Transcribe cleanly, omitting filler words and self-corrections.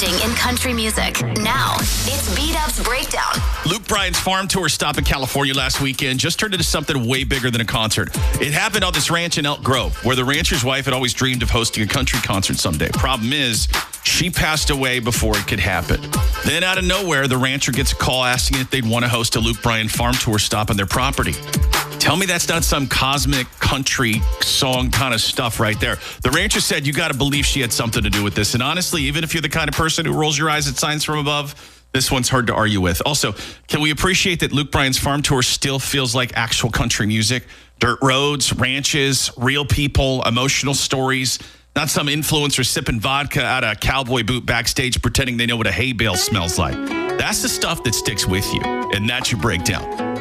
trending in country music. Now, it's Beat-Up's Breakdown. Luke Bryan's farm tour stop in California last weekend just turned into something way bigger than a concert. It happened on this ranch in Elk Grove, where the rancher's wife had always dreamed of hosting a country concert someday. Problem is, she passed away before it could happen. Then out of nowhere, the rancher gets a call asking if they'd want to host a Luke Bryan farm tour stop on their property. Tell me that's not some cosmic country song kind of stuff right there. The rancher said you got to believe she had something to do with this. And honestly, even if you're the kind of person who rolls your eyes at signs from above, this one's hard to argue with. Also, can we appreciate that Luke Bryan's farm tour still feels like actual country music? Dirt roads, ranches, real people, emotional stories. Not some influencer sipping vodka out of a cowboy boot backstage pretending they know what a hay bale smells like. That's the stuff that sticks with you. And that's your breakdown.